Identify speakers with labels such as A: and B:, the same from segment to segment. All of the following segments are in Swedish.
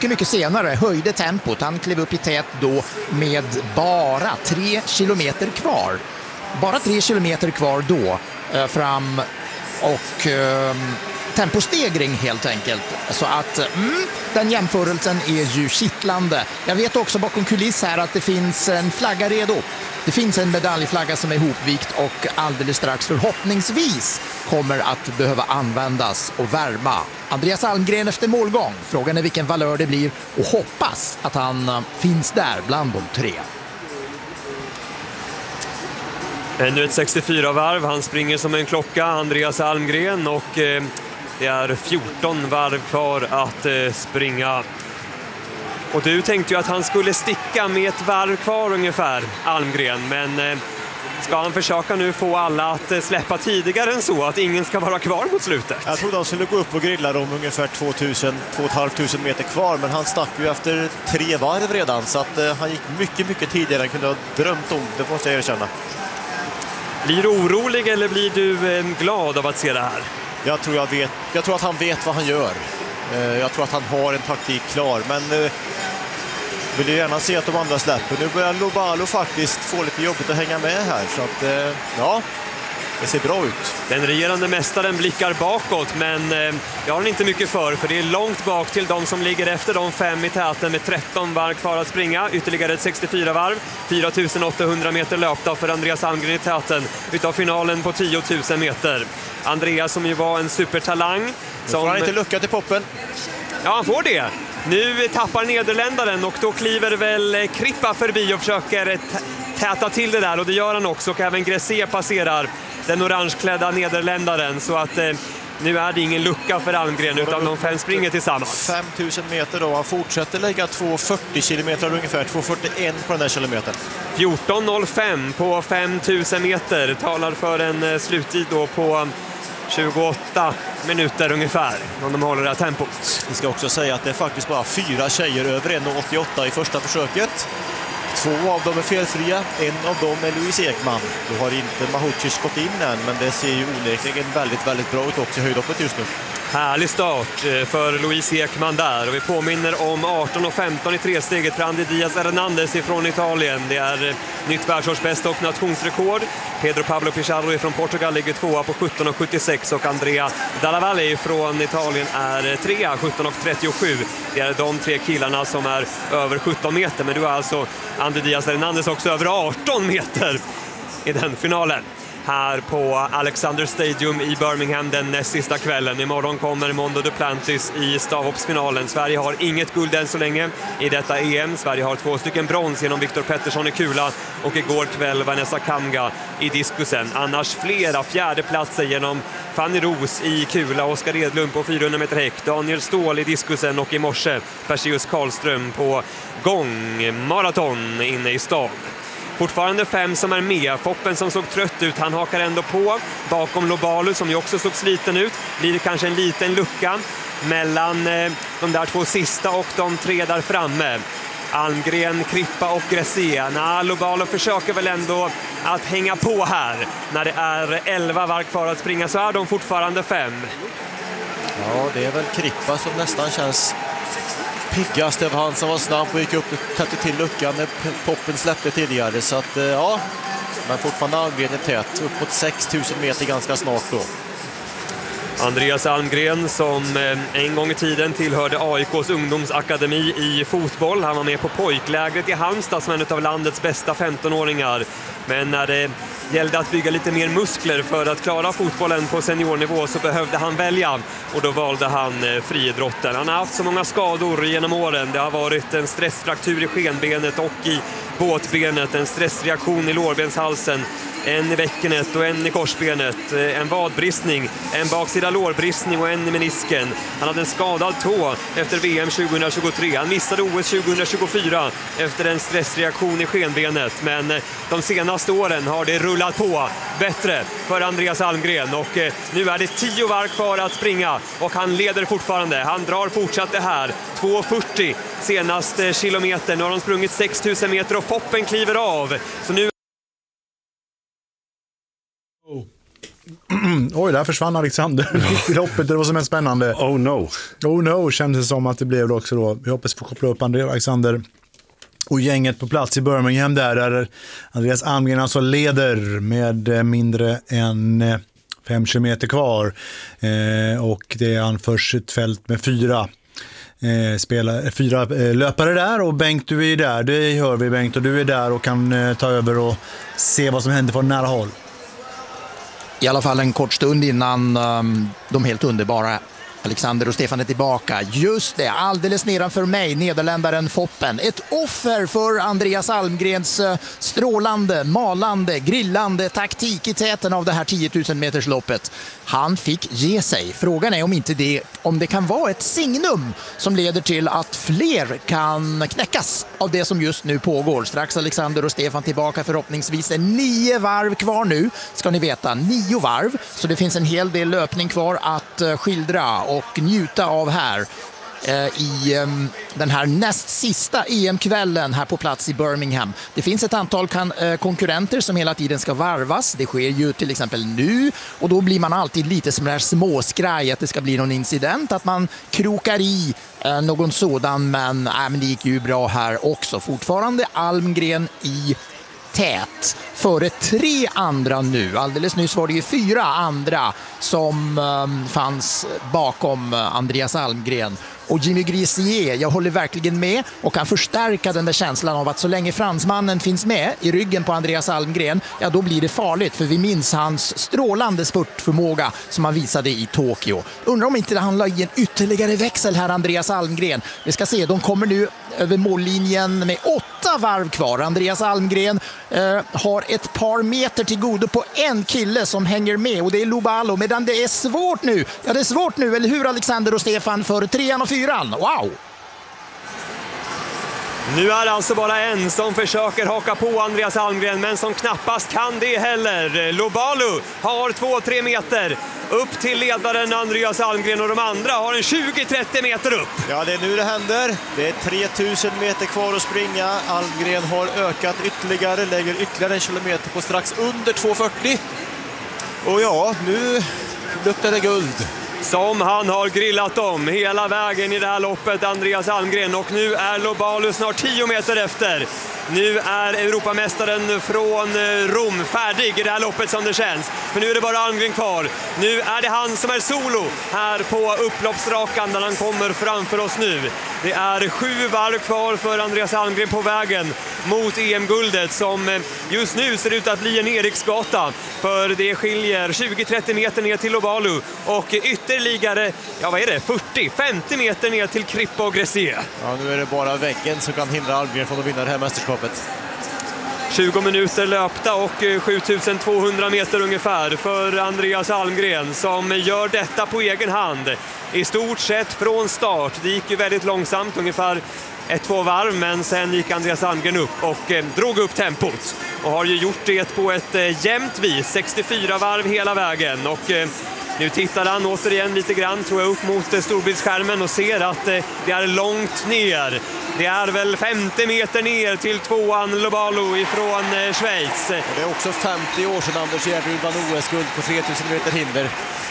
A: mycket senare höjde tempot. Han klev upp i tät då med bara 3 kilometer kvar. Bara 3 kilometer kvar då fram och tempostegring helt enkelt. Så att den jämförelsen är ju kittlande. Jag vet också bakom kuliss här att det finns en flagga redo. Det finns en medaljflagga som är hopvikt och alldeles strax förhoppningsvis kommer att behöva användas och värma Andreas Almgren efter målgång. Frågan är vilken valör det blir och hoppas att han finns där bland de 3.
B: Ännu ett 64-varv, han springer som en klocka, Andreas Almgren, och det är 14 varv kvar att springa. Och du tänkte ju att han skulle sticka med ett varv kvar ungefär, Almgren, men ska han försöka nu få alla att släppa tidigare än så, att ingen ska vara kvar mot slutet?
C: Jag trodde han skulle gå upp och grilla dem ungefär 2,500 meter kvar, men han stack ju efter 3 varv redan, så att han gick mycket tidigare än kunde ha drömt om, det måste jag erkänna.
B: Blir du orolig eller blir du glad av att se det här?
C: Jag tror att han vet vad han gör. Jag tror att han har en taktik klar, men vill ju gärna se att de andra släpper. Nu börjar Lobalo faktiskt få lite jobbigt att hänga med här, så att ja, det ser bra ut.
B: Den regerande mästaren blickar bakåt, men jag har inte mycket för det är långt bak till de som ligger efter de 5 i täten med 13 varv kvar att springa. Ytterligare ett 64-varv, 4800 meter löpta för Andreas Almgren i täten utav finalen på 10 000 meter. Andreas som ju var en supertalang.
C: Som... får han inte lucka till poppen?
B: Ja, han får det. Nu tappar nederländaren och då kliver väl Krippa förbi och försöker täta till det där, och det gör han också, och även Gressé passerar den orangeklädda nederländaren, så att nu är det ingen lucka för Almgren utan de 5 springer tillsammans.
C: 5000 meter då, han fortsätter lägga 2,40 kilometer ungefär, 2,41 på den där kilometern.
B: 14.05 på 5000 meter talar för en sluttid då på 28 minuter ungefär, om de håller det här tempot.
C: Vi ska också säga att det är faktiskt bara 4 tjejer över 1,88 i första försöket. 2 av dem är felfria, en av dem är Louise Ekman. Då har inte Mahucic gått in än, men det ser ju onekligen väldigt bra ut också i höjdhoppet just nu.
B: Härlig start för Louise Ekman där, och vi påminner om 18.15 i 3-steget för Andy Diaz Hernandez ifrån Italien. Det är nytt världsårsbästa och nationsrekord. Pedro Pablo Pichardo från Portugal ligger 2 på 17.76 och Andrea Dalla Valle från Italien är 3, 17.37. Det är de 3 killarna som är över 17 meter, men du är alltså Andy Diaz Hernandez också över 18 meter i den finalen. Här på Alexander Stadium i Birmingham den näst sista kvällen. Imorgon kommer Mondo Duplantis i stavhoppsfinalen. Sverige har inget guld än så länge i detta EM. Sverige har 2 stycken brons genom Viktor Pettersson i kula och igår kväll Vanessa Kamga i diskusen. Annars flera fjärdeplatser genom Fanny Ros i kula, Oskar Edlund på 400 meter häck, Daniel Ståhl i diskusen och i morse Perseus Karlström på gångmaraton inne i stan. Fortfarande 5 som är med. Foppen som såg trött ut, han hakar ändå på. Bakom Lobalo som ju också såg sliten ut. Blir det kanske en liten lucka mellan de där 2 sista och de 3 där framme. Almgren, Krippa och Gressé. Lobalo försöker väl ändå att hänga på här. När det är 11 varv kvar att springa så är de fortfarande 5.
C: Ja, det är väl Krippa som nästan känns piggast. Det var han som var snabb och gick upp och täppte till luckan när poppen släppte tidigare. Så att ja, men fortfarande Almgren är tät. Upp mot 6000 meter ganska snart då.
B: Andreas Almgren som en gång i tiden tillhörde AIKs ungdomsakademi i fotboll. Han var med på pojklägret i Halmstad som en av landets bästa 15-åringar. Men när det gällde att bygga lite mer muskler för att klara fotbollen på seniornivå så behövde han välja. Och då valde han friidrotten. Han har haft så många skador genom åren. Det har varit en stressfraktur i skenbenet och i båtbenet, en stressreaktion i lårbenshalsen, en i bäckenet och en i korsbenet, en vadbristning, en baksida lårbristning och en i menisken. Han hade en skadad tå efter VM 2023. Han missade OS 2024 efter en stressreaktion i skenbenet. Men de senaste åren har det rullat på bättre för Andreas Almgren. Och nu är det 10 varv kvar att springa och han leder fortfarande. Han drar fortsatt det här. 2.40 senaste kilometer. Nu har de sprungit 6000 meter och Foppen kliver av. Så nu
D: Oj, där försvann Alexander i loppet. Det var som är spännande.
E: Oh no, kändes det som att det blev det också då. Vi hoppas få koppla upp Alexander och gänget på plats i Birmingham där Andreas Almgren alltså leder med mindre än 5 kilometer kvar. Och det anförs ett fält med 4 löpare där, och Bengt, du är där, det hör vi Bengt, och du är där och kan ta över och se vad som händer från nära håll.
A: I alla fall en kort stund innan de helt underbara Alexander och Stefan är tillbaka. Just det, alldeles nedanför mig, nederländaren Foppen. Ett offer för Andreas Almgrens strålande, malande, grillande taktik i täten av det här 10 000 meters loppet. Han fick ge sig. Frågan är om det kan vara ett signum som leder till att fler kan knäckas av det som just nu pågår. Strax Alexander och Stefan tillbaka, förhoppningsvis 9 varv kvar nu, ska ni veta. 9 varv, så det finns en hel del löpning kvar att skildra och njuta av här i den här näst sista EM-kvällen här på plats i Birmingham. Det finns ett antal konkurrenter som hela tiden ska varvas. Det sker ju till exempel nu, och då blir man alltid lite som där småskraj att det ska bli någon incident, att man krokar i någon sådan, men det gick ju bra här också. Fortfarande Almgren i tät före 3 andra nu. Alldeles nyss var det ju 4 andra som fanns bakom Andreas Almgren. Och Jimmy Grisier, jag håller verkligen med och kan förstärka den där känslan av att så länge fransmannen finns med i ryggen på Andreas Almgren, ja då blir det farligt, för vi minns hans strålande spurtförmåga som han visade i Tokyo. Undrar om inte det handlar i en ytterligare växel här, Andreas Almgren. Vi ska se, de kommer nu över mållinjen med 8 varv kvar. Andreas Almgren har ett par meter till godo på en kille som hänger med, och det är Lobalo, medan det är svårt nu. Ja, det är svårt nu, eller hur Alexander och Stefan, för 3:an och 4:an. Wow!
B: Nu är det alltså bara en som försöker haka på Andreas Almgren, men som knappast kan det heller. Lobalo har 2-3 meter upp till ledaren Andreas Almgren, och de andra har en 20-30 meter upp.
C: Ja, det är nu det händer. Det är 3000 meter kvar att springa. Almgren har ökat ytterligare, lägger ytterligare en kilometer på strax under 2:40. Och ja, nu luktar det guld.
B: Som han har grillat om hela vägen i det här loppet, Andreas Almgren. Och nu är Lobalo snart 10 meter efter. Nu är Europamästaren från Rom färdig i det här loppet som det känns. För nu är det bara Almgren kvar. Nu är det han som är solo här på upploppsrakan där han kommer framför oss nu. Det är 7 varv kvar för Andreas Almgren på vägen mot EM-guldet, som just nu ser ut att bli en Eriksgata. För det skiljer 20-30 meter ner till Lobalo och ytterligare, 40-50 meter ner till Krippa och Gressier.
C: Ja, nu är det bara väggen som kan hindra Almgren från att vinna det här mästerskapet.
B: 20 minuter löpta och 7200 meter ungefär för Andreas Almgren, som gör detta på egen hand. I stort sett från start. Det gick ju väldigt långsamt, ungefär 1-2 varv, men sen gick Andreas Almgren upp och drog upp tempot. Och har ju gjort det på ett jämnt vis, 64 varv hela vägen. Och nu tittar han återigen lite grann, tror jag, upp mot storbildsskärmen och ser att det är långt ner. Det är väl 50 meter ner till 2:an Lobalo ifrån Schweiz.
C: Det är också 50 år sedan Anders Järryd vann OS-guld på 3000 meter hinder.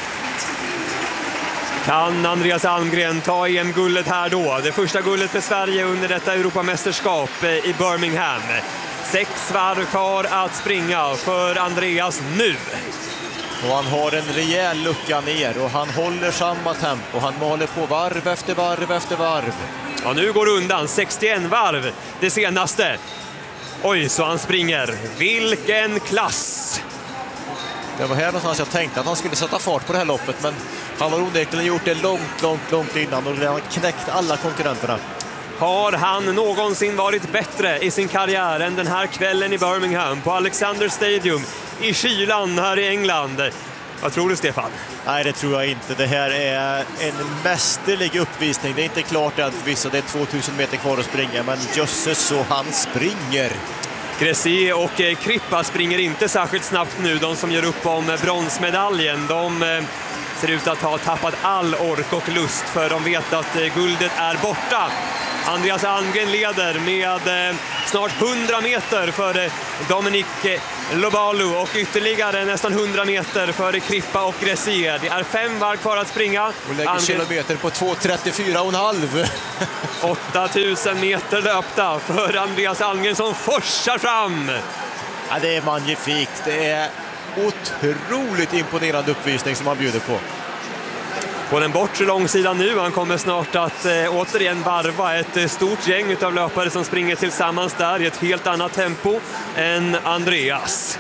B: Kan Andreas Almgren ta EM-guldet här då? Det första guldet för Sverige under detta Europamästerskap i Birmingham. 6 varv kvar att springa för Andreas nu.
C: Och han har en rejäl lucka ner och han håller samma tempo. Han maler på varv efter varv efter varv.
B: Ja, nu går undan 61 varv det senaste. Oj, så han springer. Vilken klass!
C: Det var här någonstans jag tänkte att han skulle sätta fart på det här loppet, men han har onekligen gjort det långt innan och redan knäckt alla konkurrenterna.
B: Har han någonsin varit bättre i sin karriär än den här kvällen i Birmingham på Alexander Stadium i kylan här i England? Vad tror du, Stefan?
C: Nej, det tror jag inte. Det här är en mästerlig uppvisning. Det är inte klart än förvisso. Det är 2000 meter kvar att springa, men jösses så han springer.
B: Gressier och Krippa springer inte särskilt snabbt nu. De som gör upp om bronsmedaljen, de ser ut att ha tappat all ork och lust, för de vet att guldet är borta Andreas Almgren leder med snart 100 meter före Dominic Lobalu och ytterligare nästan 100 meter före Krippa och Gressier. Det är 5 varv kvar att springa.
C: Och lägger kilometer på 2.34,5.
B: 8000 meter löpta för Andreas Almgren som forsar fram.
C: Ja, det är magnifikt. Det är otroligt imponerande uppvisning som han bjuder på.
B: På den bortre långsidan nu, han kommer snart att återigen varva ett stort gäng av löpare som springer tillsammans där i ett helt annat tempo än Andreas.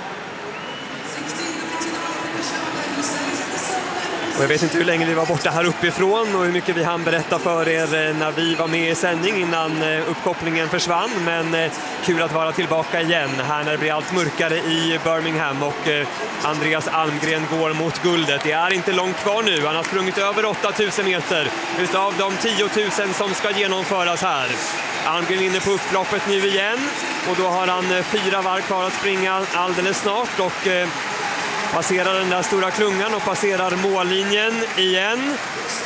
B: Och jag vet inte hur länge vi var borta här uppifrån och hur mycket vi hann berätta för er när vi var med i sändning innan uppkopplingen försvann. Men kul att vara tillbaka igen här när det blir allt mörkare i Birmingham och Andreas Almgren går mot guldet. Det är inte långt kvar nu, han har sprungit över 8000 meter utav de 10 000 som ska genomföras här. Almgren inne på upploppet nu igen och då har han 4 varv kvar att springa alldeles snart och passerar den där stora klungan och passerar mållinjen igen.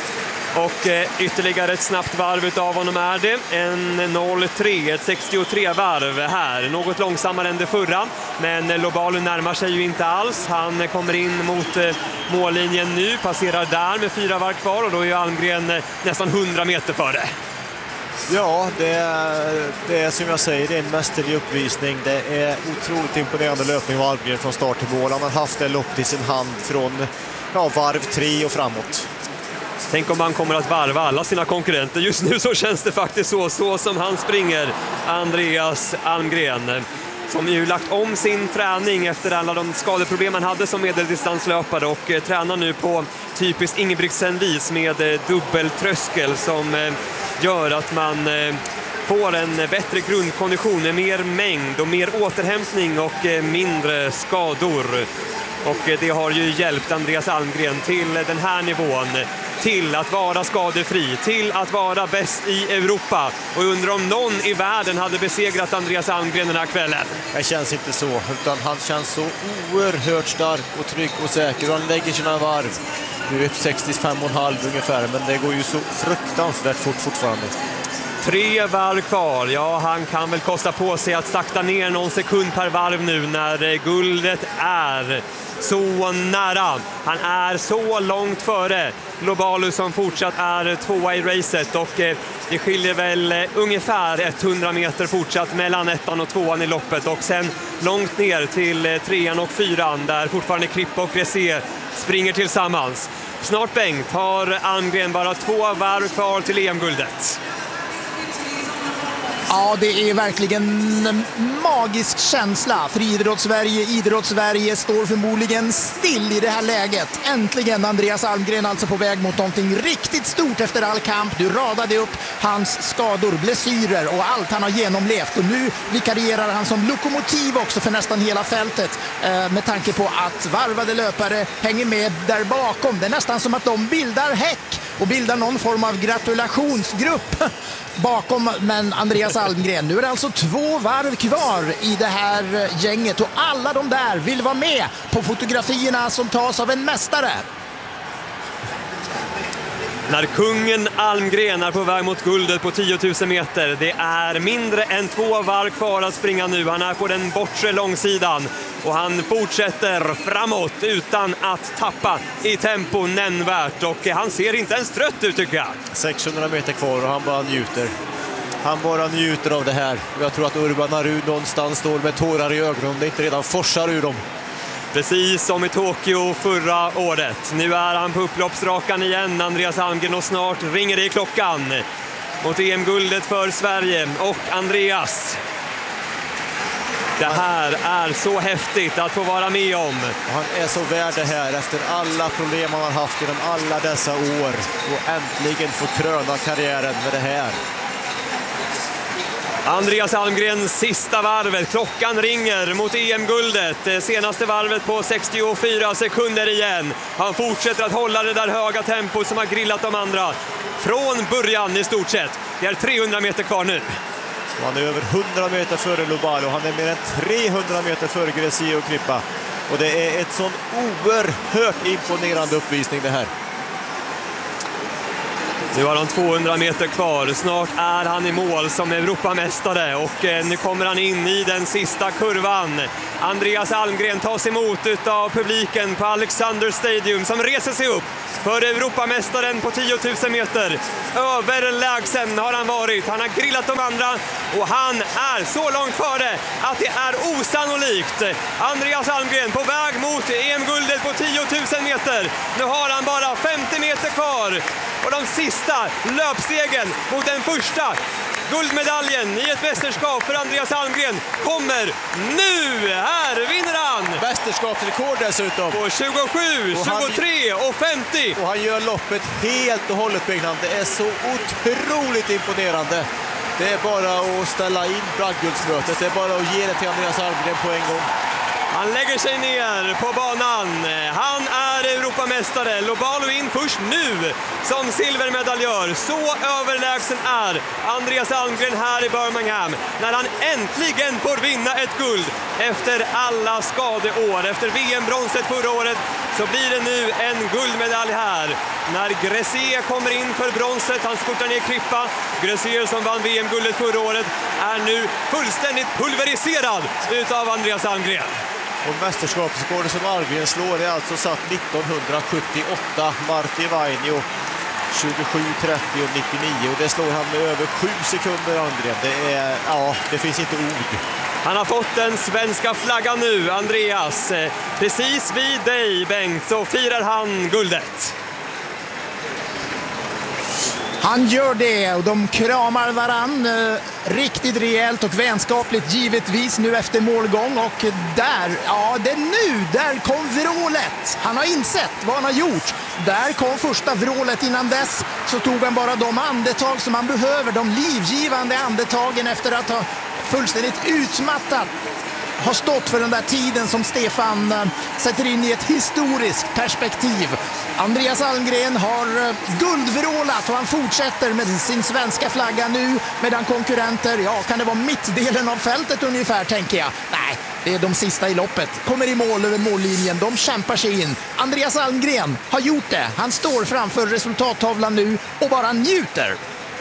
B: Och ytterligare ett snabbt varv utav honom är det. En 0,3, ett 63 varv här. Något långsammare än det förra. Men Lobalu närmar sig ju inte alls. Han kommer in mot mållinjen nu, passerar där med 4 varv kvar och då är ju Almgren nästan 100 meter före.
C: Ja, det är som jag säger, det är en mästerlig uppvisning. Det är otroligt imponerande löpning av Almgren från start till mål. Han har haft det loppet i sin hand från varv 3 och framåt.
B: Tänk om han kommer att varva alla sina konkurrenter. Just nu så känns det faktiskt så som han springer, Andreas Almgren. Som ju lagt om sin träning efter alla de skadeproblem han hade som medeldistanslöpare och tränar nu på typiskt Ingebrigtsen-vis med dubbeltröskel som gör att man får en bättre grundkondition med mer mängd och mer återhämtning och mindre skador. Och det har ju hjälpt Andreas Almgren till den här nivån, till att vara skadefri, till att vara bäst i Europa. Och undrar om någon i världen hade besegrat Andreas Almgren den här kvällen.
C: Det känns inte så, utan han känns så oerhört stark och trygg och säker. Han lägger sina varv. Nu är 65,5 ungefär, men det går ju så fruktansvärt fort fortfarande.
B: 3 varv kvar. Ja, han kan väl kosta på sig att sakta ner någon sekund per varv nu när guldet är så nära. Han är så långt före Lobalu som fortsatt är 2 i racet och det skiljer väl ungefär 100 meter fortsatt mellan 1:an och 2:an i loppet och sen långt ner till 3:an och 4:an där fortfarande Krippa och Gressier springer tillsammans. Snart Bengt har Almgren bara 2 varv kvar till EM-guldet.
A: Ja, det är verkligen en magisk känsla för Idrottssverige. Idrottssverige står förmodligen still i det här läget. Äntligen Andreas Almgren alltså på väg mot någonting riktigt stort efter all kamp. Du radade upp hans skador, blessyrer och allt han har genomlevt. Och nu vikarierar han som lokomotiv också för nästan hela fältet. Med tanke på att varvade löpare hänger med där bakom. Det är nästan som att de bildar häck och bildar någon form av gratulationsgrupp bakom, men Andreas Almgren. Nu är det alltså 2 varv kvar i det här gänget och alla de där vill vara med på fotografierna som tas av en mästare.
B: När kungen Almgren är på väg mot guldet på 10 000 meter. Det är mindre än 2 varv kvar att springa nu. Han är på den bortre långsidan och han fortsätter framåt utan att tappa i tempo nämnvärt. Och han ser inte ens trött ut tycker jag. 600
C: meter kvar och han bara njuter. Han bara njuter av det här. Jag tror att Urban Aru någonstans står med tårar i ögonen. Det inte redan forsar ur dem.
B: Precis som i Tokyo förra året. Nu är han på upploppsrakan igen, Andreas Almgren, och snart ringer det i klockan mot EM-guldet för Sverige och Andreas. Det här är så häftigt att få vara med om.
C: Han är så värd det här efter alla problem han har haft genom alla dessa år och äntligen få kröna karriären med det här.
B: Andreas Almgrens sista varvet. Klockan ringer mot EM-guldet. Det senaste varvet på 64 sekunder igen. Han fortsätter att hålla det där höga tempot som har grillat de andra från början i stort sett. Det är 300 meter kvar nu.
C: Han är över 100 meter före Lobalu. Han är mer än 300 meter före Gressier och Krippa. Och det är ett sån oerhört imponerande uppvisning det här.
B: Nu har han 200 meter kvar. Snart är han i mål som Europamästare och nu kommer han in i den sista kurvan. Andreas Almgren tas emot av publiken på Alexander Stadium som reser sig upp för Europamästaren på 10 000 meter. Överlägsen har han varit. Han har grillat de andra och han är så långt före att det är osannolikt. Andreas Almgren på väg mot EM-guldet på 10 000 meter. Nu har han bara 50 meter kvar. Och de sista löpstegen mot den första guldmedaljen i ett mästerskap för Andreas Almgren kommer nu. Här vinner han!
C: Mästerskapsrekord dessutom.
B: På 27, 23 och 50.
C: Och han gör loppet helt och hållet, Bengtsson. Det är så otroligt imponerande. Det är bara att ställa in bragdguldsmötet. Det är bara att ge det till Andreas Almgren på en gång.
B: Han lägger sig ner på banan. Han är Europamästare. Lobalo in först nu som silvermedaljör. Så överlägsen är Andreas Almgren här i Birmingham när han äntligen får vinna ett guld efter alla skadeår. Efter VM-bronset förra året så blir det nu en guldmedalj här. När Gressier kommer in för bronset, han spurtar ner Krippa. Gressier som vann VM-guldet förra året är nu fullständigt pulveriserad utav Andreas Almgren.
C: Och mästerskapsrekordet som Almgren slår är alltså satt 1978. Marti Vainio 27, 30 och 99. Och det slår han med över 7 sekunder, Almgren. Det finns inte ord.
B: Han har fått den svenska flaggan nu, Andreas. Precis vid dig, Bengt, så firar han guldet.
A: Han gör det och de kramar varann riktigt rejält och vänskapligt givetvis nu efter målgång. Och där kom vrålet. Han har insett vad han har gjort. Där kom första vrålet. Innan dess så tog han bara de andetag som han behöver. De livgivande andetagen efter att ha fullständigt utmattat har stått för den där tiden som Stefan sätter in i ett historiskt perspektiv. Andreas Almgren har guldvrålat och han fortsätter med sin svenska flagga nu medan konkurrenter, kan det vara mittdelen av fältet ungefär, tänker jag. Nej, det är de sista i loppet. Kommer i mål över mållinjen, de kämpar sig in. Andreas Almgren har gjort det. Han står framför resultattavlan nu och bara njuter.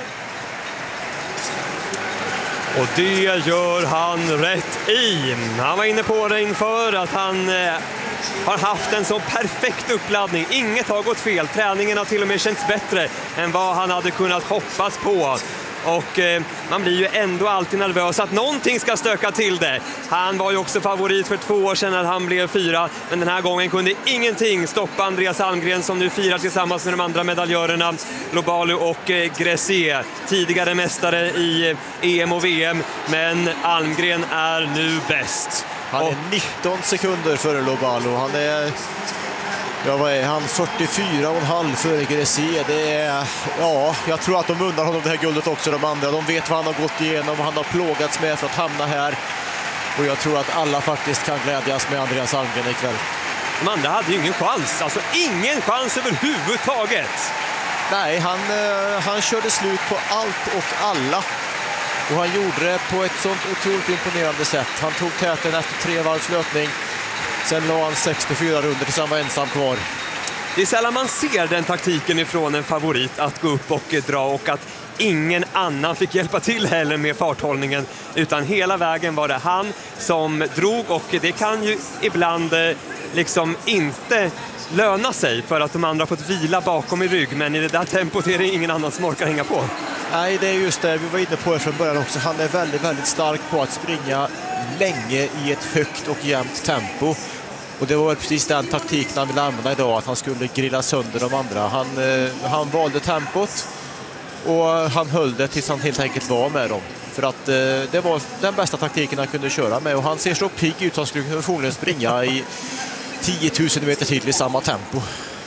B: Och det gör han rätt i. Han var inne på det inför att han har haft en så perfekt uppladdning. Inget har gått fel. Träningen har till och med känts bättre än vad han hade kunnat hoppas på. Och man blir ju ändå alltid nervös att någonting ska stöka till det. Han var ju också favorit för 2 år sedan när han blev 4. Men den här gången kunde ingenting stoppa Andreas Almgren som nu firar tillsammans med de andra medaljörerna Lobalo och Gressier. Tidigare mästare i EM och VM. Men Almgren är nu bäst.
C: Han är 19 sekunder före Lobalo. Han är... vad är han? 44,5 före Gressier. Jag tror att de undrar honom det här guldet också, de andra. De vet vad han har gått igenom, vad han har plågats med för att hamna här. Och jag tror att alla faktiskt kan glädjas med Andreas Almgren ikväll.
B: De andra hade ju ingen chans. Alltså ingen chans överhuvudtaget.
C: Nej, han körde slut på allt och alla. Och han gjorde det på ett sånt otroligt imponerande sätt. Han tog täten efter 3 varvs löpning. Sen la han 64 runder tills han var ensam kvar.
B: Det är sällan man ser den taktiken ifrån en favorit att gå upp och dra och att ingen annan fick hjälpa till heller med farthållningen utan hela vägen var det han som drog och det kan ju ibland liksom inte löna sig för att de andra fått vila bakom i rygg men i det där tempot är det ingen annan som orkar hänga på.
C: Nej, det är just det. Vi var inne på det från början också. Han är väldigt, väldigt stark på att springa länge i ett högt och jämnt tempo. Och det var precis den taktiken han ville använda idag, att han skulle grilla sönder de andra. Han valde tempot och han höll det tills han helt enkelt var med dem. För att det var den bästa taktiken han kunde köra med. Och han ser så pigg ut att han skulle förmodligen springa i 10 000 meter till i samma tempo.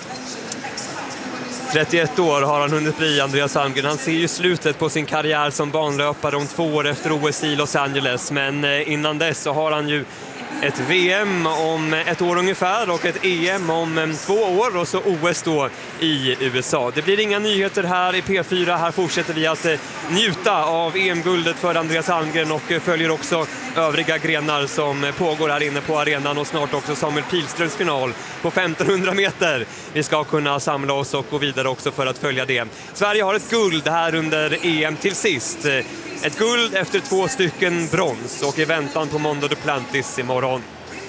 B: 31 år har han hunnit bli, Andreas Almgren. Han ser ju slutet på sin karriär som banlöpare om 2 år efter OS i Los Angeles. Men innan dess så har han ju ett VM om ett år ungefär och ett EM om 2 år och så OS då i USA. Det blir inga nyheter här i P4. Här fortsätter vi att njuta av EM-guldet för Andreas Almgren och följer också övriga grenar som pågår här inne på arenan och snart också Samuel Pilströms final på 1500 meter. Vi ska kunna samla oss och gå vidare också för att följa det. Sverige har ett guld här under EM till sist. Ett guld efter 2 stycken brons och i väntan på Mondo Duplantis imorgon.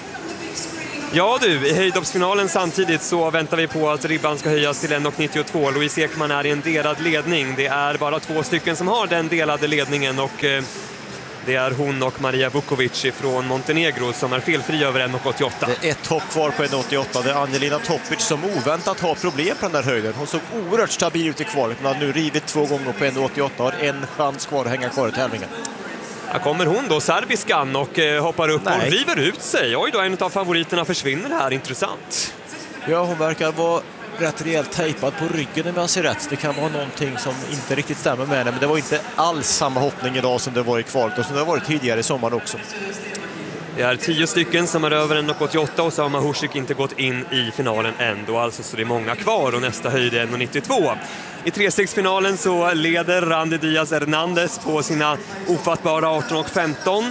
B: Ja du, i höjdhoppsfinalen samtidigt så väntar vi på att ribban ska höjas till 1,92. Louise Ekman är i en delad ledning. Det är bara 2 stycken som har den delade ledningen och det är hon och Maria Vukovic från Montenegro som är felfri över 1,88.
C: Det är ett hopp kvar på 1,88. Det är Angelina Topic som oväntat har problem på den där höjden. Hon såg oerhört stabil ut i kvalet men har nu rivit 2 gånger på 1,88 och har en chans kvar att hänga kvar i tävlingen.
B: Här kommer hon då, serbiskan, och hoppar upp och river ut sig. Oj då, en av favoriterna försvinner här, intressant.
C: Ja, hon verkar vara rätt rejält tejpad på ryggen om jag ser rätt. Det kan vara någonting som inte riktigt stämmer med henne, men det var inte alls samma hoppning idag som det var i kvalet och som det har varit tidigare i sommar också.
B: Det är 10 stycken som är över 1,88 och så har Mahusik inte gått in i finalen ändå, alltså så det är många kvar och nästa höjd är 1,92. I trestegsfinalen så leder Randy Diaz Hernandez på sina ofattbara 18,15.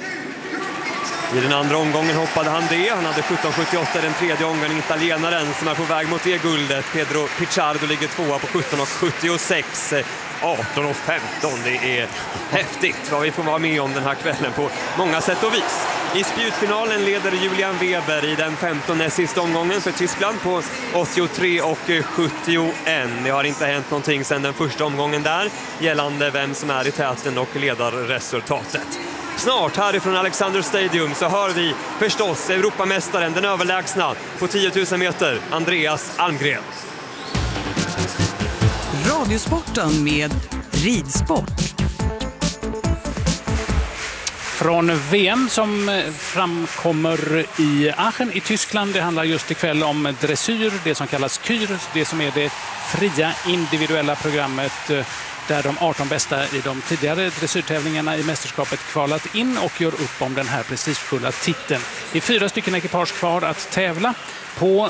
B: I den andra omgången hoppade han det. Han hade 17,78 i den tredje omgången. Italienaren som är på väg mot det guldet, Pedro Pichardo, ligger 2 på 17,76. 18,15. Det är häftigt vad vi får vara med om den här kvällen på många sätt och vis. I spjutfinalen leder Julian Weber i den 15:e sista omgången för Tyskland på 83,71. Det har inte hänt någonting sedan den första omgången där gällande vem som är i täten och ledarresultatet. Snart härifrån Alexander Stadium så hör vi förstås Europamästaren, den överlägsna på 10 000 meter, Andreas Almgren.
F: Radiosporten med ridsport.
G: Från VM som framkommer i Aachen i Tyskland. Det handlar just ikväll om dressyr, det som kallas kyr, det som är det fria individuella programmet där de 18 bästa i de tidigare dressyrtävlingarna i mästerskapet kvalat in och gör upp om den här prestigefulla titeln. Det är 4 stycken ekipage kvar att tävla på.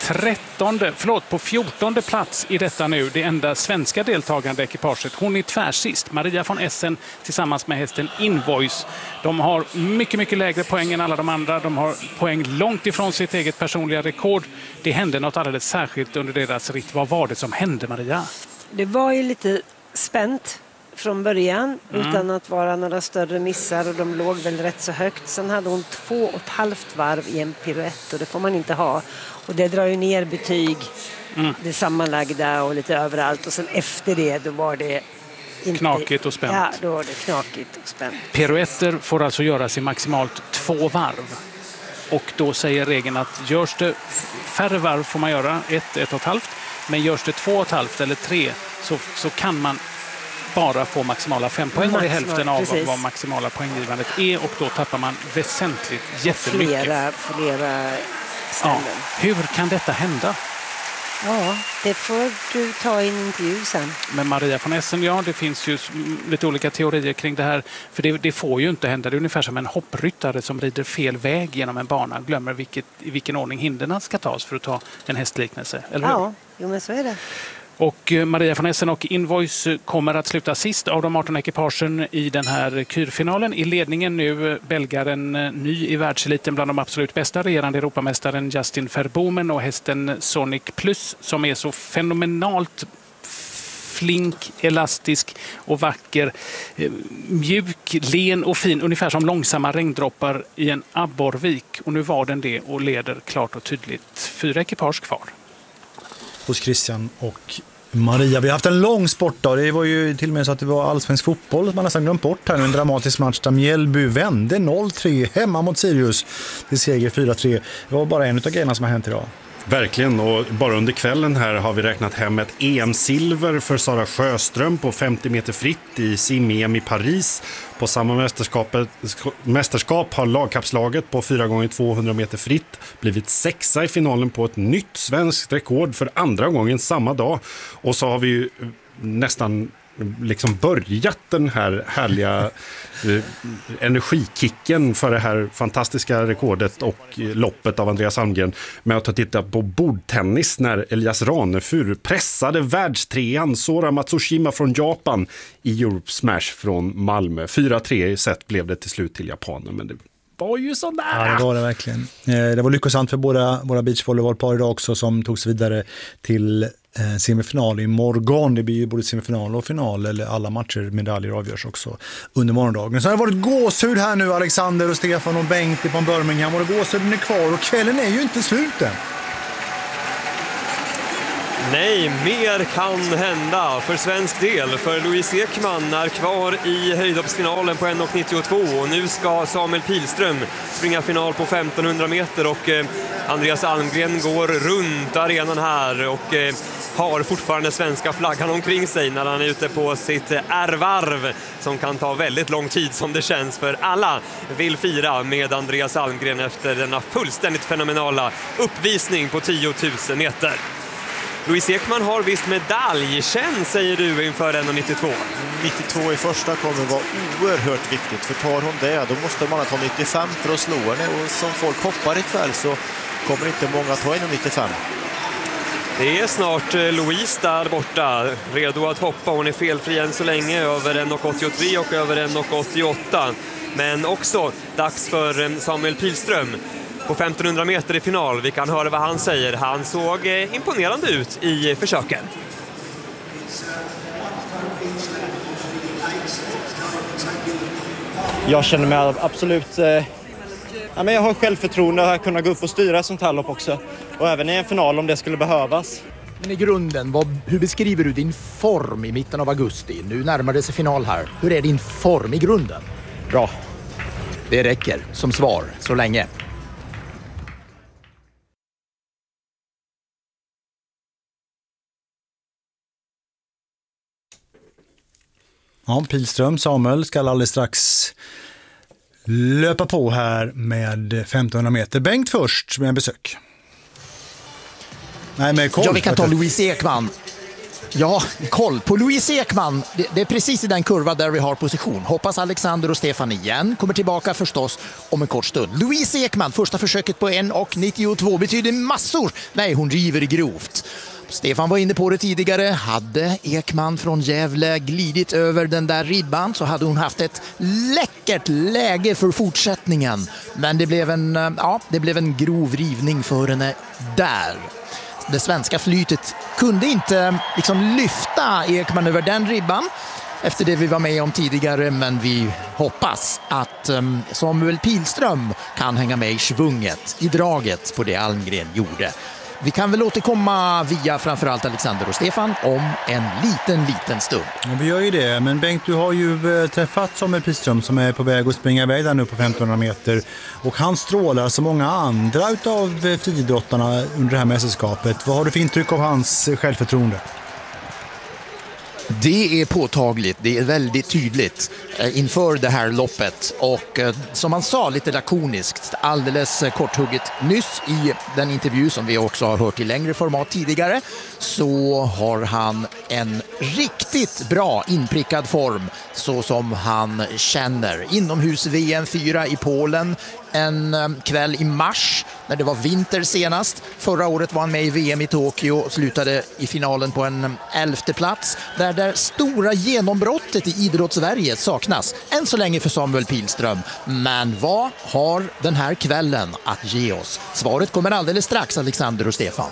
G: På 14:e plats i detta nu, det enda svenska deltagande ekipaget. Hon är tvärsist, Maria von Essen tillsammans med hästen Invoice. De har mycket, mycket lägre poäng än alla de andra. De har poäng långt ifrån sitt eget personliga rekord. Det hände något alldeles särskilt under deras ritt. Vad var det som hände, Maria?
H: Det var ju lite spänt från början utan att vara några större missar och de låg väl rätt så högt. Sen hade hon 2,5 varv i en piruett och det får man inte ha. Och det drar ju ner betyg, det sammanlagda och lite överallt. Och sen efter det då var det inte...
G: Knakigt och spänt.
H: Ja, då var det knakigt och spänt.
G: Piruetter får alltså göras i maximalt 2 varv. Och då säger regeln att görs det färre varv får man göra 1,5. Men görs det 2,5 eller 3 så kan man bara få maximala 5 poäng och det är hälften av vad maximala poänggivandet är och då tappar man väsentligt jättemycket.
H: Flera ställen.
G: Ja. Hur kan detta hända?
H: Ja, det får du ta i en intervju sen.
G: Men Maria von Essen, ja, det finns ju lite olika teorier kring det här. För det får ju inte hända. Det är ungefär som en hoppryttare som rider fel väg genom en bana. Glömmer i vilken ordning hinderna ska tas för att ta en hästliknelse. Eller hur?
H: Ja, jo, men så är det.
G: Och Maria von Essen och Invoice kommer att sluta sist av de 18 ekipagen i den här kyrfinalen. I ledningen nu belgaren ny i världseliten bland de absolut bästa, regerande Europamästaren Justin Verbomen och hästen Sonic Plus som är så fenomenalt flink, elastisk och vacker, mjuk, len och fin, ungefär som långsamma regndroppar i en abborrvik. Och nu var den det och leder klart och tydligt. 4 ekipage kvar.
E: Hos Christian och Maria. Vi har haft en lång sportdag. Det var ju till och med så att det var allsvensk fotboll. Man har nästan glömt bort här. En dramatisk match där Mjällby vände 0-3 hemma mot Sirius. Det seger 4-3. Det var bara en av grejerna som har hänt idag.
I: Verkligen, och bara under kvällen här har vi räknat hem ett EM-silver för Sara Sjöström på 50 meter fritt i sim-EM i Paris. På samma mästerskap har lagkapslaget på 4x200 meter fritt blivit 6 i finalen på ett nytt svenskt rekord för andra gången samma dag. Och så har vi ju nästan liksom börjat den här härliga energikicken för det här fantastiska rekordet och loppet av Andreas Almgren med att titta på bordtennis när Elias Ranefur pressade världstrean Sora Matsushima från Japan i Europe Smash från Malmö. 4-3 i set blev det till slut till japanen, men det var ju så nära.
E: Ja, det var det verkligen. Det var lyckosamt för våra beachvolleybollpar idag också som togs vidare till semifinal i morgon. Det blir ju både semifinal och final, eller alla matcher, medaljer avgörs också under morgondagen. Så har det varit gåshud här nu, Alexander och Stefan och Bengt från Birmingham, och gåshuden är kvar och kvällen är ju inte sluten.
B: Nej, mer kan hända för svensk del, för Louise Ekman är kvar i höjdhoppsfinalen på 1,92 och nu ska Samuel Pilström springa final på 1500 meter och Andreas Almgren går runt arenan här och har fortfarande svenska flaggan omkring sig när han är ute på sitt R-varv som kan ta väldigt lång tid som det känns, för alla vill fira med Andreas Almgren efter denna fullständigt fenomenala uppvisning på 10 000 meter. Louise Ekman har visst medaljchans, säger du, inför 1,92.
C: 92 i första kommer vara oerhört viktigt, för tar hon det då måste man ta 95 för att slå henne, och som folk hoppar ikväll så kommer inte många ta 1,95.
B: Det är snart Louise där borta, redo att hoppa. Hon är felfri än så länge över 1,83 och över 1,88. Men också dags för Samuel Pilström på 1500 meter i final. Vi kan höra vad han säger. Han såg imponerande ut i försöken.
J: Jag känner mig absolut... jag har självförtroende att kunna gå upp och styra sånt här lopp också. Och även i en final om det skulle behövas.
A: Men i grunden, hur beskriver du din form i mitten av augusti? Nu närmar det sig final här. Hur är din form i grunden?
J: Bra.
A: Det räcker som svar så länge.
E: Ja, Pilström, Samuel ska alldeles strax löpa på här med 1500 meter. Bengt först med en besök. Nej, med koll.
A: Ja, vi kan ta Louise Ekman. Ja, koll på Louise Ekman. Det är precis i den kurva där vi har position. Hoppas Alexander och Stefan igen kommer tillbaka förstås om en kort stund. Louise Ekman, första försöket på 1,92 betyder massor. Nej, hon river grovt. Stefan var inne på det tidigare. Hade Ekman från Gävle glidit över den där ribban så hade hon haft ett läckert läge för fortsättningen. Men det blev en grov rivning för henne där. Det svenska flytet kunde inte lyfta Ekman över den ribban efter det vi var med om tidigare, men vi hoppas att Samuel Pilström kan hänga med i svunget, i draget på det Almgren gjorde. Vi kan väl återkomma via framförallt Alexander och Stefan om en liten stund.
E: Ja, vi gör ju det, men Bengt, du har ju träffat Samuel Pilström som är på väg att springa iväg där nu på 1500 meter. Och han strålar som många andra utav friidrottarna under det här mästerskapet. Vad har du för intryck av hans självförtroende?
A: Det är påtagligt, det är väldigt tydligt inför det här loppet och som han sa lite lakoniskt, alldeles korthugget nyss i den intervju som vi också har hört i längre format tidigare, så har han en riktigt bra inprickad form så som han känner. Inomhus VM 4 i Polen en kväll i mars när det var vinter senast. Förra året var han med i VM i Tokyo och slutade i finalen på en 11:e plats. Där stora genombrottet i idrotts-Sverige saknas än så länge för Samuel Pilström. Men vad har den här kvällen att ge oss? Svaret kommer alldeles strax, Alexander och Stefan.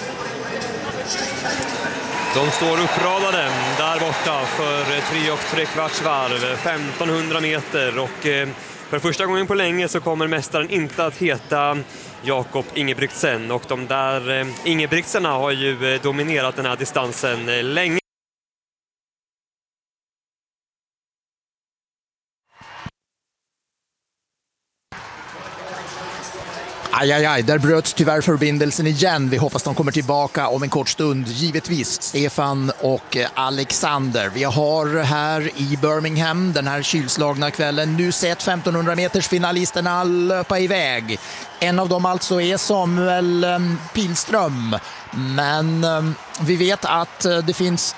B: De står uppradade där borta för 3,75 varv, 1500 meter och för första gången på länge så kommer mästaren inte att heta Jakob Ingebrigtsen, och de där Ingebrigtsenna har ju dominerat den här distansen länge.
A: Aj, där bröts tyvärr förbindelsen igen. Vi hoppas de kommer tillbaka om en kort stund. Givetvis Stefan och Alexander. Vi har här i Birmingham den här kylslagna kvällen nu sett 1500 meters finalisterna löpa iväg. En av dem alltså är Samuel Pilström. Men vi vet att det finns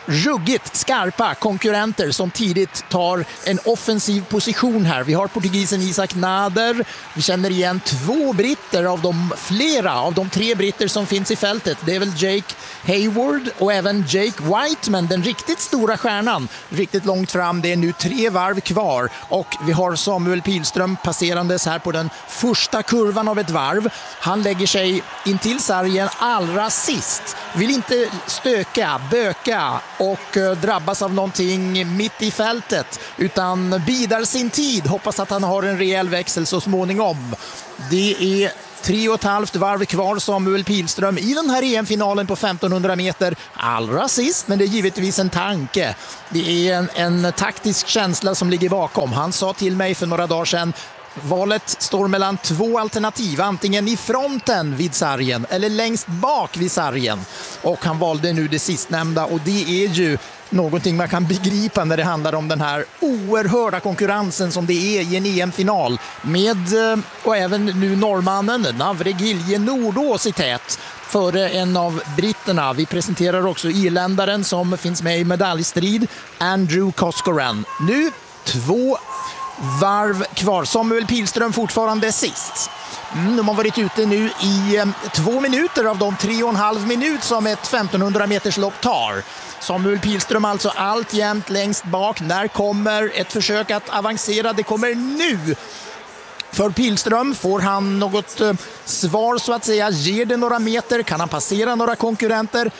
A: ruggigt skarpa konkurrenter som tidigt tar en offensiv position här. Vi har portugisen Isaac Nader. Vi känner igen 2 britter av flera av de 3 britter som finns i fältet. Det är väl Jake Hayward och även Jake Whiteman, den riktigt stora stjärnan, riktigt långt fram. Det är nu 3 varv kvar och vi har Samuel Pilström passerandes här på den första kurvan av ett varv. Han lägger sig in till sargen allra sist. Vill inte stöka, böka och drabbas av någonting mitt i fältet, utan bidar sin tid. Hoppas att han har en rejäl växel så småningom. Det är 3,5 varv kvar Samuel Pilström i den här EM-finalen på 1500 meter. Allra sist, men det är givetvis en tanke. Det är en taktisk känsla som ligger bakom. Han sa till mig för några dagar sedan: valet står mellan 2 alternativ, antingen i fronten vid sargen eller längst bak vid sargen. Och han valde nu det sistnämnda, och det är ju någonting man kan begripa när det handlar om den här oerhörda konkurrensen som det är i en EM-final med, och även nu norrmannen Navre Gilje Nordås i tät före en av britterna. Vi presenterar också irländaren som finns med i medaljstrid, Andrew Coscoran. Nu 2 varv kvar. Samuel Pilström fortfarande sist. De har varit ute nu i 2 minuter av de 3,5 minut som ett 1500 meters lopp tar. Samuel Pilström alltså alltjämt längst bak. När kommer ett försök att avancera? Det kommer nu. För Pilström, får han något svar så att säga? Ger det några meter? Kan han passera några konkurrenter?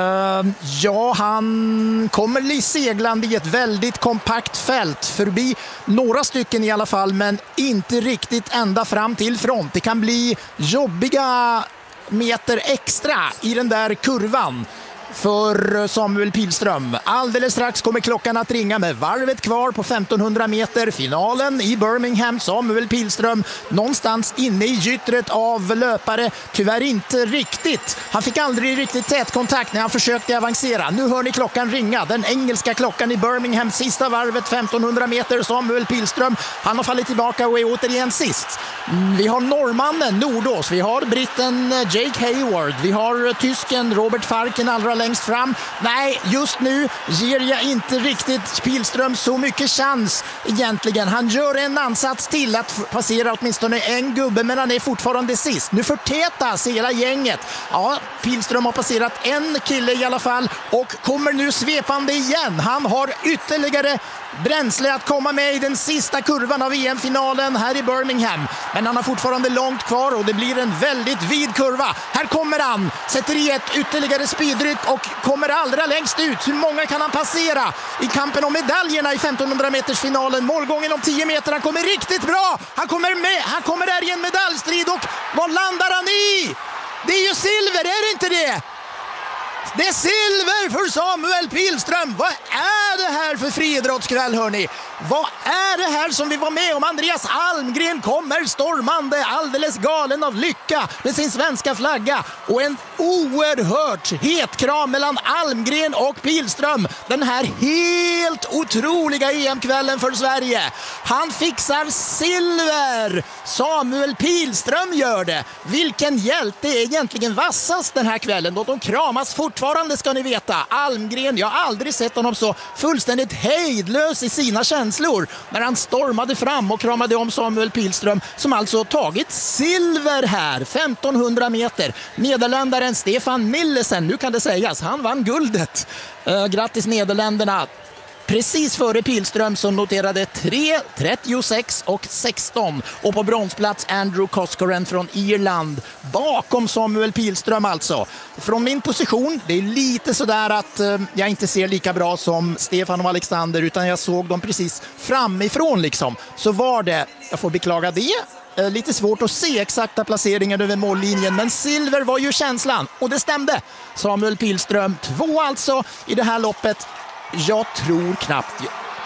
A: Ja, han kommer seglande i ett väldigt kompakt fält. Förbi några stycken i alla fall, men inte riktigt ända fram till front. Det kan bli jobbiga meter extra i den där kurvan för Samuel Pilström. Alldeles strax kommer klockan att ringa med varvet kvar på 1500 meter. Finalen i Birmingham. Samuel Pilström någonstans inne i gyttret av löpare. Tyvärr inte riktigt. Han fick aldrig riktigt tät kontakt när han försökte avancera. Nu hör ni klockan ringa. Den engelska klockan i Birmingham. Sista varvet 1500 meter. Samuel Pilström. Han har fallit tillbaka och är återigen sist. Vi har norrmannen Nordås. Vi har britten Jake Hayward. Vi har tysken Robert Farken allra längst fram. Nej, just nu ger jag inte riktigt Pilström så mycket chans egentligen. Han gör en ansats till att passera åtminstone en gubbe, men han är fortfarande sist. Nu förtätas hela gänget. Ja, Pilström har passerat en kille i alla fall och kommer nu svepande igen. Han har ytterligare bränsle att komma med i den sista kurvan av EM-finalen här i Birmingham. Men han har fortfarande långt kvar och det blir en väldigt vid kurva. Här kommer han, sätter i ett ytterligare speedryck och kommer allra längst ut. Hur många kan han passera i kampen om medaljerna i 1500 meters finalen? Målgången om 10 meter, han kommer riktigt bra. Han kommer med, han kommer där i en medaljstrid och vad landar han i? Det är ju silver, är det inte det? Det är silver för Samuel Pilström. Vad är det här för friidrottskväll, hörni? Vad är det här som vi var med om? Andreas Almgren kommer stormande, alldeles galen av lycka med sin svenska flagga. Och en oerhört het kram mellan Almgren och Pilström. Den här helt otroliga EM-kvällen för Sverige. Han fixar silver. Samuel Pilström gör det. Vilken hjälte är egentligen vassast den här kvällen? Och de kramas fortfarande, ska ni veta. Almgren, jag har aldrig sett honom så fullständigt hejdlös i sina känslor när han stormade fram och kramade om Samuel Pilström, som alltså tagit silver här, 1500 meter. Nederländaren Stefan Millesen, nu kan det sägas, han vann guldet. Grattis Nederländerna. Precis före Pilström som noterade 3:36 och 16. Och på bronsplats Andrew Coscoran från Irland. Bakom Samuel Pilström alltså. Från min position, det är lite sådär att jag inte ser lika bra som Stefan och Alexander, utan jag såg dem precis framifrån liksom. Så var det, jag får beklaga det, lite svårt att se exakta placeringar över mållinjen, men silver var ju känslan och det stämde. Samuel Pilström 2 alltså i det här loppet. Jag tror knappt,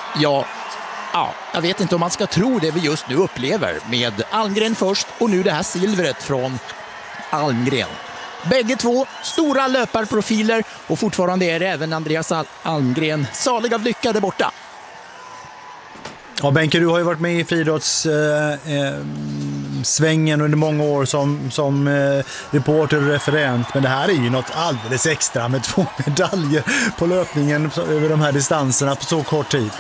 A: jag vet inte om man ska tro det vi just nu upplever med Almgren först och nu det här silvret från Almgren. Bägge två stora löparprofiler och fortfarande är det även Andreas Almgren salig av lycka där borta.
E: Ja, Benke, du har ju varit med i friidrotts svängen under många år som reporter och referent. Men det här är ju något alldeles extra med 2 medaljer på löpningen över de här distanserna på så kort tid.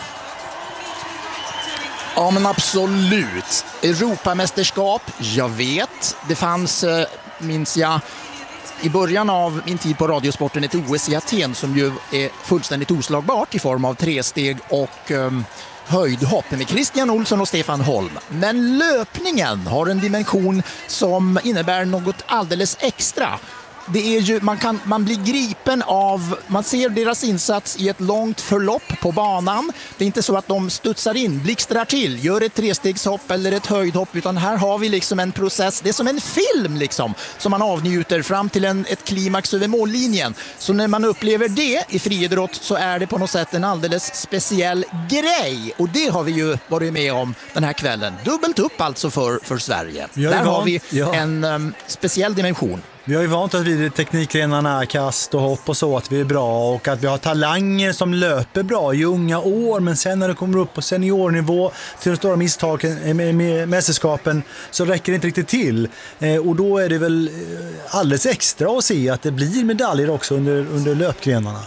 A: Ja, men absolut. Europamästerskap, jag vet. Det fanns, minns jag, i början av min tid på Radiosporten ett OS i Aten som ju är fullständigt oslagbart i form av 3-steg och höjdhopp med Christian Olsson och Stefan Holm. Men löpningen har en dimension som innebär något alldeles extra. Det är ju, man blir gripen av, man ser deras insats i ett långt förlopp på banan. Det är inte så att de studsar in, blixtrar till, gör ett 3-stegshopp eller ett höjdhopp, utan här har vi liksom en process, det är som en film liksom, som man avnjuter fram till ett klimax över mållinjen. Så när man upplever det i friidrott så är det på något sätt en alldeles speciell grej, och det har vi ju varit med om den här kvällen. Dubbelt upp alltså för Sverige. Där har vi en speciell dimension.
E: Vi har ju vant oss vid teknikgrenarna, kast och hopp och så, att vi är bra och att vi har talanger som löper bra i unga år, men sen när det kommer upp på seniornivå till de stora misstagen med mästerskapen så räcker det inte riktigt till. Och då är det väl alldeles extra att se att det blir medaljer också under löpgrenarna.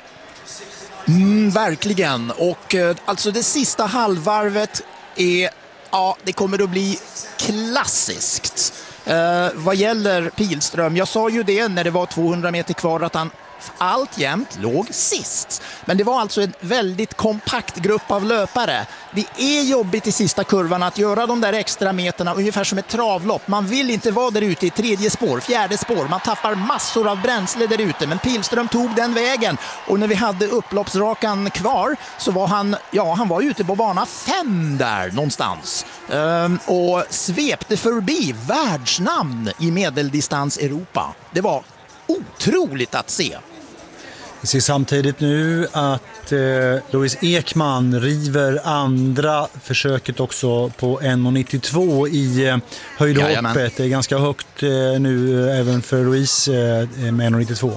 A: Verkligen, och alltså det sista halvvarvet är, ja, det kommer att bli klassiskt. Vad gäller Pilström, jag sa ju det när det var 200 meter kvar att han alltjämt låg sist. Men det var alltså en väldigt kompakt grupp av löpare. Det är jobbigt i sista kurvan att göra de där extra meterna ungefär som ett travlopp. Man vill inte vara där ute i 3:e spår, 4:e spår. Man tappar massor av bränsle där ute. Men Pilström tog den vägen. Och när vi hade upploppsrakan kvar så var han var ute på bana 5 där någonstans. Och svepte förbi världsnamn i medeldistans Europa. Det var otroligt att se.
E: Vi ser samtidigt nu att Louise Ekman river andra försöket också på 1,92 i höjdhoppet. Jajamän. Det är ganska högt nu även för Louise med 1,92.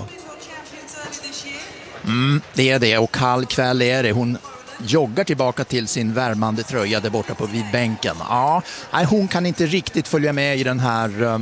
A: Det är det, och kall kväll är det. Hon joggar tillbaka till sin värmande tröja där borta på vid bänken. Ja, hon kan inte riktigt följa med i den här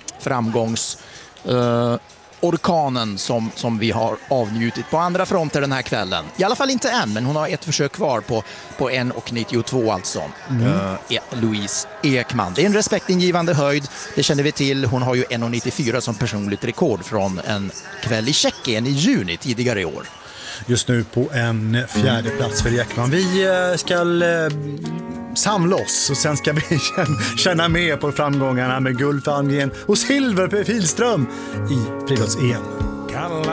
A: orkanen som vi har avnjutit på andra fronter den här kvällen. I alla fall inte än, men hon har ett försök kvar på 1,92 alltså. Louise Ekman. Det är en respektingivande höjd, det känner vi till. Hon har ju 1,94 som personligt rekord från en kväll i Tjeckien i juni tidigare i år.
E: Just nu på en 4:e plats för Ekman. Vi ska samla oss och sen ska vi känna med på framgångarna med guld för Almgren och silver för Pilström i friidrotts-EM.